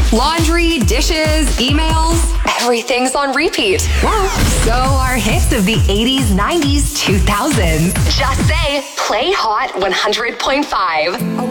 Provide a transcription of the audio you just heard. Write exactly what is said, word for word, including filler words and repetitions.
Laundry, dishes, emails, everything's on repeat. Well, so are hits of the eighties, nineties, two thousands. Just say, play Hot one hundred point five.